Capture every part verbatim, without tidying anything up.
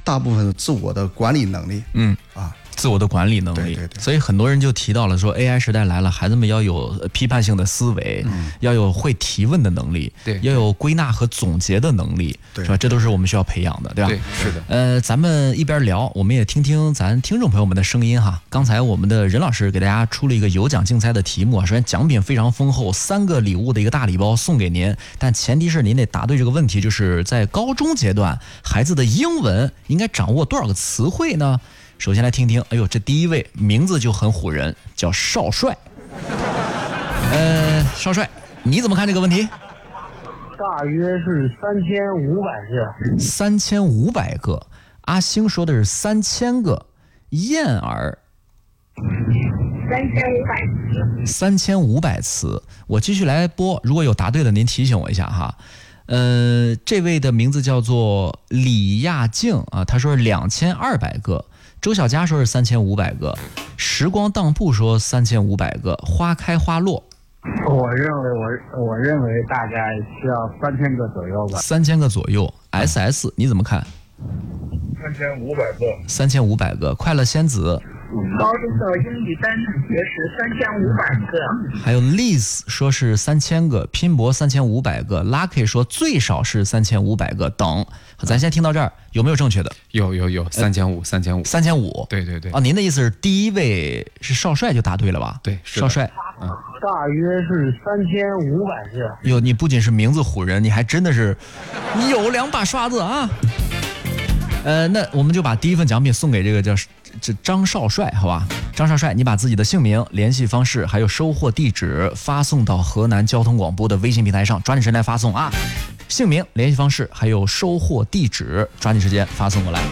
大部分是自我的管理能力。 嗯啊。 自我的管理能力， 对对对， 所以很多人就提到了说 A I 时代来了，孩子们要有批判性的思维，嗯、要有会提问的能力， 对， 要有归纳和总结的能力， 对， 是吧？这都是我们需要培养的，对吧？ 对，是的。 呃，咱们一边聊，我们也听听咱听众朋友们的声音哈。刚才我们的任老师给大家出了一个有奖竞猜的题目啊，首先奖品非常丰厚，三个礼物的一个大礼包送给您，但前提是您得答对这个问题，就是在高中阶段，孩子的英文应该掌握多少个词汇呢？首先来听听，哎呦，这第一位名字就很唬人，叫少帅。呃，少帅，你怎么看这个问题？ 大约是三千五百个。 三千五百个，阿星说的是三千个。燕儿， 三千五百词。 三千五百词，我继续来播，如果有答对的，您提醒我一下哈。呃，这位的名字叫做李亚静啊，他说是两千二百个。周小佳说是三千五百个，时光当铺说三千五百个，花开花落。 我认为我我认为大概需要三千个左右吧。 三千个左右 ，S S 你怎么看？ 三千五百个。 三千五百个，快乐仙子。 高中的英语单词学是三千五百个。 还有 Liz 说是三千个，拼搏三千五百个 ，Lucky 说最少是三千五百个等。咱先听到这儿，有没有正确的？ 有有有，三千五，三千五， 三千五。 对对对。 啊，您的意思是第一位是少帅就答对了吧？ 对， 少帅。 嗯，大约是三千五百个。 哟，你不仅是名字唬人，你还真的是，你有两把刷子啊！呃，那我们就把第一份奖品送给这个叫这张少帅，好吧？张少帅，你把自己的姓名、联系方式还有收货地址发送到河南交通广播的微信平台上，抓紧时间发送啊！姓名、联系方式还有收货地址，抓紧时间发送过来。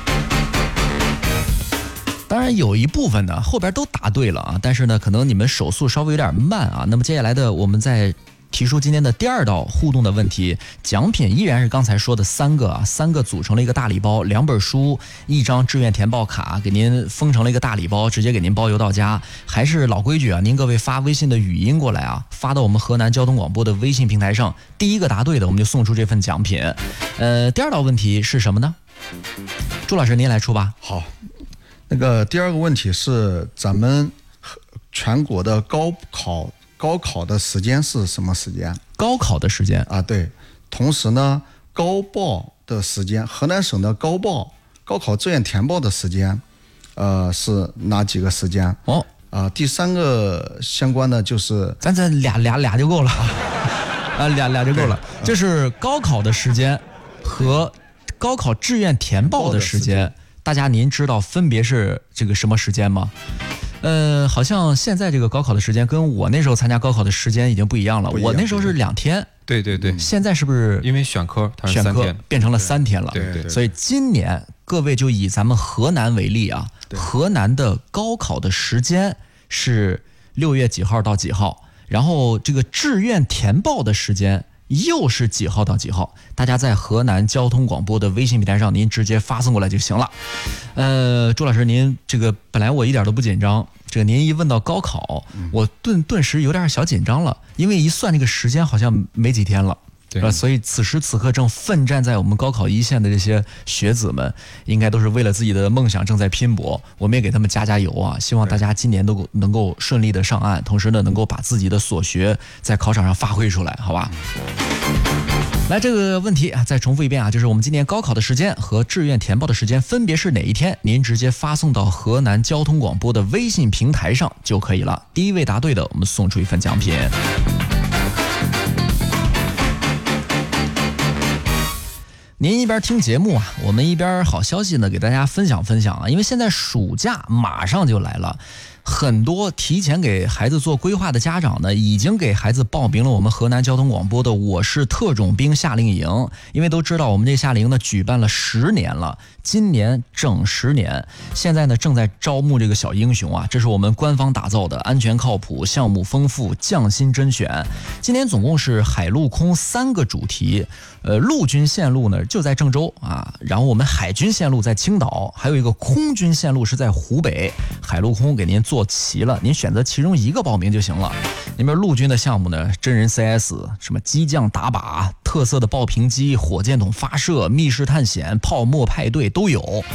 当然有一部分呢后边都答对了啊，但是呢可能你们手速稍微有点慢啊。那么接下来的我们再提出今天的第二道互动的问题，奖品依然是刚才说的三个啊，三个组成了一个大礼包，两本书，一张志愿填报卡，给您封成了一个大礼包，直接给您包邮到家。还是老规矩啊，您各位发微信的语音过来啊，发到我们河南交通广播的微信平台上，第一个答对的我们就送出这份奖品。呃，第二道问题是什么呢？朱老师您来出吧。 好，那个第二个问题是咱们全国的高考。高考的时间是什么时间？ 高考的时间啊，对。同时呢，高报的时间，河南省的高报高考志愿填报的时间，呃，是哪几个时间？ 哦， 啊，第三个相关的就是， 咱咱俩俩俩就够了啊，俩俩就够了。就是高考的时间和高考志愿填报的时间，大家您知道分别是这个什么时间吗？呃，好像现在这个高考的时间跟我那时候参加高考的时间已经不一样了。我那时候是两天， 对对对。 现在是不是因为选科，它是三天， 选科变成了三天了？ 对对对。 所以今年各位就以咱们河南为例啊，河南的高考的时间是六月几号到几号，然后这个志愿填报的时间又是几号到几号？大家在河南交通广播的微信平台上，您直接发送过来就行了。呃，朱老师，您这个本来我一点都不紧张，这个您一问到高考，嗯、我顿顿时有点小紧张了，因为一算这个时间好像没几天了。 对， 所以此时此刻正奋战在我们高考一线的这些学子们，应该都是为了自己的梦想正在拼搏。我们也给他们加加油啊！希望大家今年都能够顺利的上岸，同时呢，能够把自己的所学在考场上发挥出来，好吧？来，这个问题啊，再重复一遍啊，就是我们今年高考的时间和志愿填报的时间分别是哪一天？您直接发送到河南交通广播的微信平台上就可以了。第一位答对的，我们送出一份奖品。您一边听节目啊，我们一边好消息呢给大家分享分享啊，因为现在暑假马上就来了，很多提前给孩子做规划的家长呢，已经给孩子报名了我们河南交通广播的我是特种兵夏令营。因为都知道我们这夏令营呢举办了十年了，今年整十年，现在呢正在招募这个小英雄啊，这是我们官方打造的，安全靠谱，项目丰富，匠心甄选。今年总共是海陆空三个主题，呃，陆军线路呢就在郑州啊，然后我们海军线路在青岛，还有一个空军线路是在湖北，海陆空给您做齐了，您选择其中一个报名就行了。那边陆军的项目呢，真人 C S， 什么机降打靶、特色的爆屏机、火箭筒发射、密室探险、泡沫派对都有。